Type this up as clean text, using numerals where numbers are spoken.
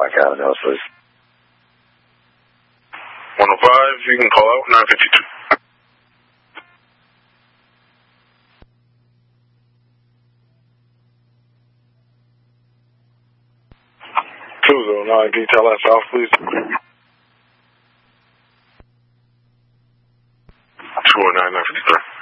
Black Island Hills, please. 105, you can call out 952. 209, detail that south, please. 209, 953.